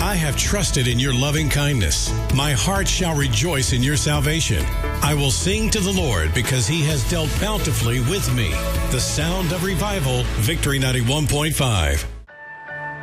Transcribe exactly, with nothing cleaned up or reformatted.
I have trusted in your loving kindness. My heart shall rejoice in your salvation. I will sing to the Lord because he has dealt bountifully with me. The sound of revival, Victory ninety-one point five.